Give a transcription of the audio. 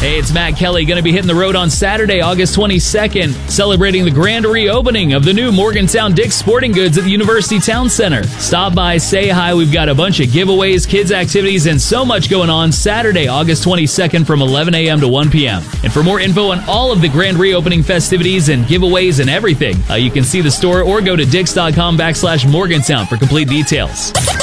Hey, it's Matt Kelly, going to be hitting the road on Saturday, August 22nd, celebrating the grand reopening of the new Morgantown Dick's Sporting Goods at the University Town Center. Stop by, say hi. We've got a bunch of giveaways, kids' activities, and so much going on Saturday, August 22nd from 11 a.m. to 1 p.m. And for more info on all of the grand reopening festivities and giveaways and everything, you can see the store or go to dicks.com/Morgantown for complete details.